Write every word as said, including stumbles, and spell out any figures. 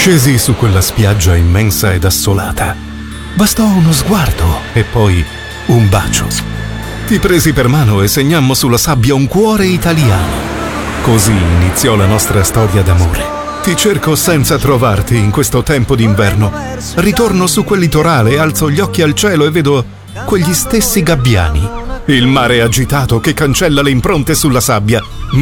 Scesi su quella spiaggia immensa ed assolata. Bastò uno sguardo e poi un bacio. Ti presi per mano e segnammo sulla sabbia un cuore italiano. Così iniziò la nostra storia d'amore. Ti cerco senza trovarti in questo tempo d'inverno. Ritorno su quel litorale, alzo gli occhi al cielo e vedo quegli stessi gabbiani. Il mare agitato che cancella le impronte sulla sabbia.